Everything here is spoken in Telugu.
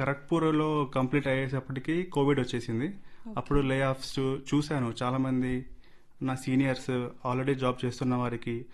ఖరగ్పూర్లో కంప్లీట్ అయ్యేటప్పటికి కోవిడ్ వచ్చేసింది. అప్పుడు లే ఆఫ్స్ చూశాను. చాలామంది నా సీనియర్స్ ఆల్రెడీ జాబ్ చేస్తున్న వారికి